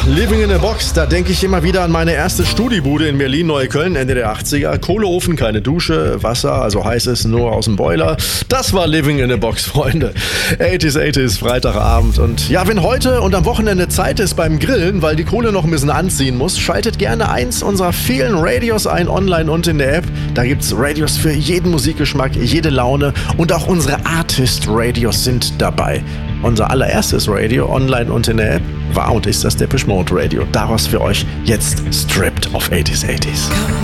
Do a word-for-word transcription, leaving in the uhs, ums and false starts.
Living in a Box, da denke ich immer wieder an meine erste Studibude in Berlin-Neukölln, Ende der achtziger. Kohleofen, keine Dusche, Wasser, also heißes nur aus dem Boiler. Das war Living in a Box, Freunde. achtziger, achtziger, Freitagabend. Und ja, wenn heute und am Wochenende Zeit ist beim Grillen, weil die Kohle noch ein bisschen anziehen muss, schaltet gerne eins unserer vielen Radios ein, online und in der App. Da gibt's Radios für jeden Musikgeschmack, jede Laune und auch unsere Artist-Radios sind dabei. Unser allererstes Radio, online und in der App, war und ist das Depeche Mode Radio. Daraus für euch jetzt Stripped of achtziger, achtziger.